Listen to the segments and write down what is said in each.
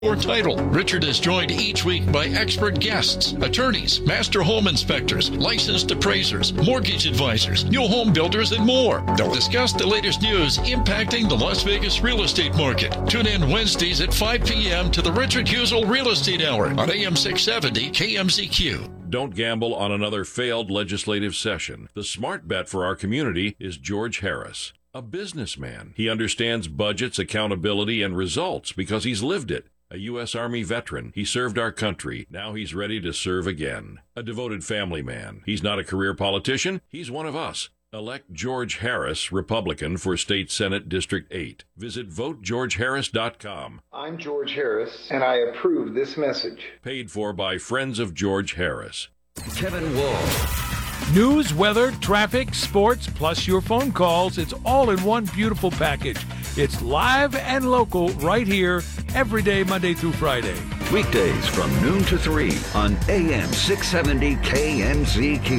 Or title. Richard is joined each week by expert guests, attorneys, master home inspectors, licensed appraisers, mortgage advisors, new home builders, and more. They'll discuss the latest news impacting the Las Vegas real estate market. Tune in Wednesdays at 5 p.m. to the Richard Husel Real Estate Hour on AM 670 KMZQ. Don't gamble on another failed legislative session. The smart bet for our community is George Harris, a businessman. He understands budgets, accountability, and results because he's lived it. A U.S. Army veteran, he served our country. Now he's ready to serve again. A devoted family man. He's not a career politician. He's one of us. Elect George Harris, Republican, for State Senate District 8. Visit votegeorgeharris.com. I'm George Harris, and I approve this message. Paid for by Friends of George Harris. Kevin Wall. News, weather, traffic, sports, plus your phone calls. It's all in one beautiful package. It's live and local right here every day, Monday through Friday. Weekdays from noon to 3 on AM 670 KMZQ.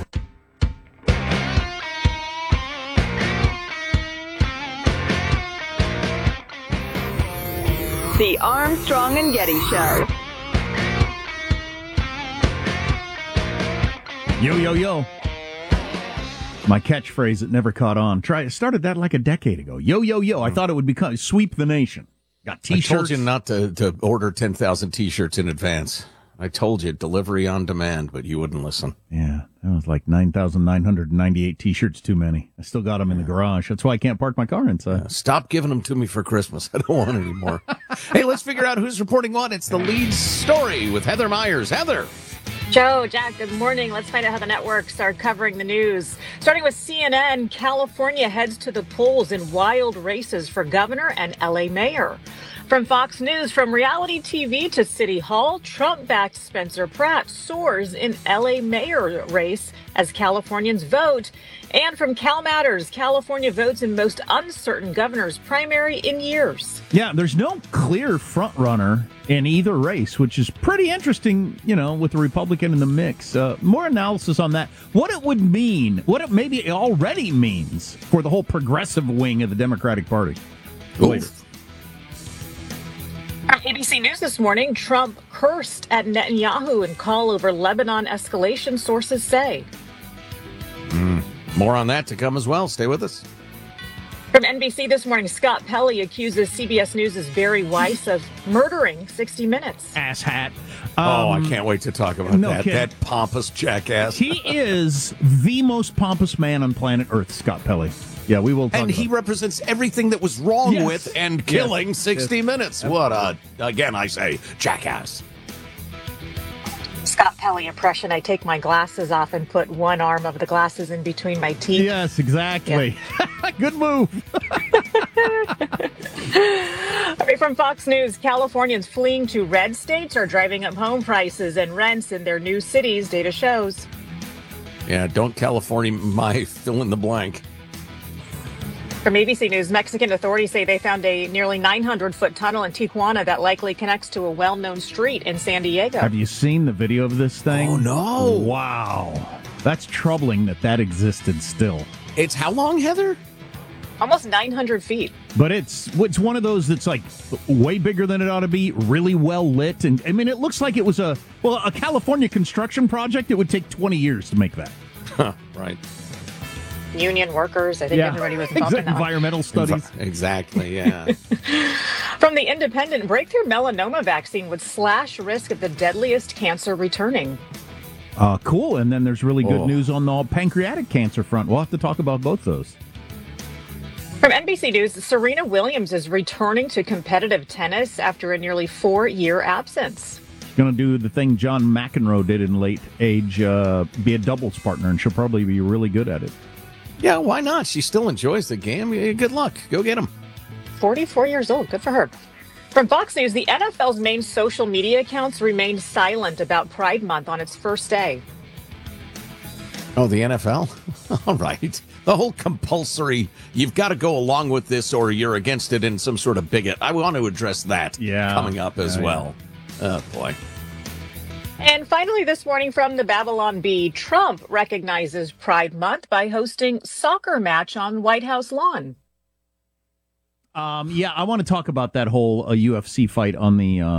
The Armstrong and Getty Show. Yo, yo, yo. My catchphrase that never caught on. Started that like a decade ago. Yo, yo, yo. I thought it would become sweep the nation. Got T-shirts. I told you not to order 10,000 T-shirts in advance. I told you delivery on demand, but you wouldn't listen. Yeah, that was like 9,998 T-shirts too many. I still got them in the garage. That's why I can't park my car inside. Stop giving them to me for Christmas. I don't want any more. Hey, let's figure out who's reporting what. It's the lead story with Heather Myers. Heather. Joe, Jack, good morning. Let's find out how the networks are covering the news. Starting with CNN, California heads to the polls in wild races for governor and LA mayor. From Fox News, from reality TV to City Hall, Trump-backed Spencer Pratt soars in LA mayor race as Californians vote. And from Cal Matters, California votes in most uncertain governor's primary in years. Yeah, there's no clear front runner in either race, which is pretty interesting, you know, with the Republican in the mix. More analysis on that. What it would mean, what it maybe already means for the whole progressive wing of the Democratic Party. Later. From ABC News this morning, Trump cursed at Netanyahu in call over Lebanon escalation, sources say. More on that to come as well. Stay with us. From NBC this morning, Scott Pelley accuses CBS News' Barry Weiss of murdering 60 Minutes. Asshat. I can't wait to talk about that. Kidding. That pompous jackass. He is the most pompous man on planet Earth, Scott Pelley. Yeah, we will talk And he represents everything that was wrong with and killing 60 Minutes. What again, I say, jackass. Scott Pelley impression. I take my glasses off and put one arm of the glasses in between my teeth. Yes, exactly. Yeah. Good move. All right, from Fox News, Californians fleeing to red states are driving up home prices and rents in their new cities, data shows. Yeah, don't California my fill in the blank. From ABC News, Mexican authorities say they found a nearly 900-foot tunnel in Tijuana that likely connects to a well-known street in San Diego. Have you seen the video of this thing? Oh, no. Wow. That's troubling that existed still. It's how long, Heather? Almost 900 feet. But it's one of those that's like way bigger than it ought to be, really well lit. And I mean, it looks like it was a California construction project. It would take 20 years to make that. Right. Union workers. I think everybody was involved in that. Environmental studies. Exactly, yeah. From The Independent, breakthrough melanoma vaccine would slash risk of the deadliest cancer returning. Cool. And then there's really good news on the pancreatic cancer front. We'll have to talk about both those. From NBC News, Serena Williams is returning to competitive tennis after a nearly 4-year absence. She's going to do the thing John McEnroe did in late age, be a doubles partner, and she'll probably be really good at it. Yeah, why not? She still enjoys the game. Good luck. Go get him. 44 years old. Good for her. From Fox News, the NFL's main social media accounts remained silent about Pride Month on its first day. Oh, the NFL? All right. The whole compulsory, you've got to go along with this or you're against it in some sort of bigot. I want to address that coming up as well. Oh, boy. And finally this morning from the Babylon Bee, Trump recognizes Pride Month by hosting soccer match on White House lawn. Yeah, I want to talk about that whole UFC fight on the